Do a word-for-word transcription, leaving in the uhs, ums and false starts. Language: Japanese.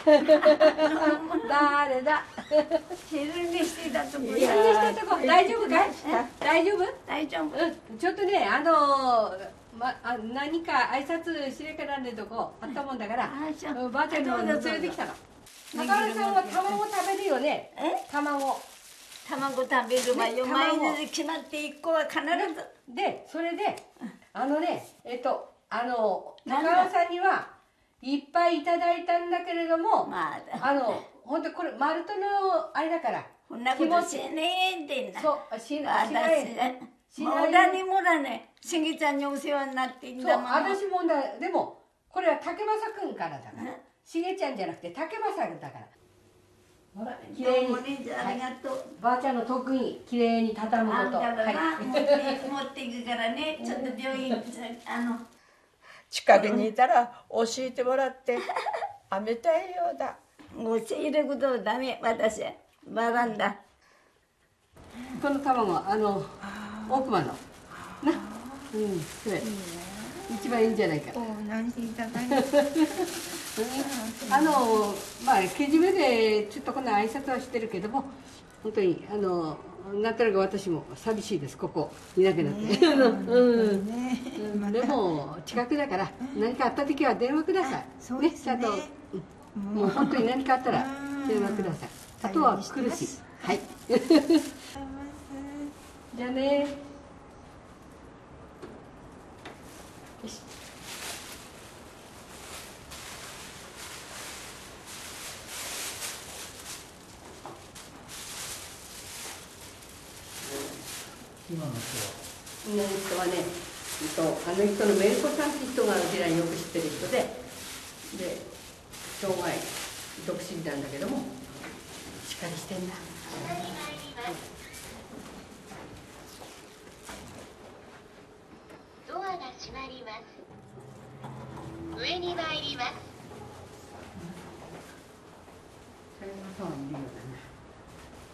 誰だ。 昼寝してたとこ昼寝したとこ大丈夫かい？大丈夫？ 大丈夫。 うん、ちょっとね、あのまあ何か挨拶しれからねとこあったもんだから、ばあちゃんの連れてきたの。高原さんは卵食べるよね。 え？ 卵。 卵食べるわよ。毎日決まって一個は必ず。 で、それで、あのね、えっと、あの高原さんにはいっぱいいただいたんだけれども、 まあ、 あの本当これマルトのあれだから。 こんなことしねえんでんな。 そう、しない。しない。 もらねもらね。しげちゃんにお世話になってんだもん。 そう、私もだ、でも、これは竹正くんからだから。しげちゃんじゃなくて竹正だから。ほら、きれいに。 ありがとう。 ばあちゃんの得意、きれいに畳むこと。 はい。持って持っていくからね。ちょっと病院あの近くにいたら教えてもらってあめたいようだ。 教えることはダメ、私学んだ。 この卵、あの奥歯のな、うん、それ一番いいんじゃないか。 お何していただいてあのまあけじめでちょっとこんな挨拶はしてるけども、本当にあのなんとなく私も寂しいです、ここいなくなって。でも近くだから何かあった時は電話くださいね。ちゃんともう本当に何かあったら電話ください。あとは来るし、はい。じゃあね。よし。 今の人は今の人はね、あの人のメルコさんって人がうちらによく知ってる人で、で障害独身なんだけどもしっかりしてんだ。 ドアが閉まります。上に参ります。 それもそうね。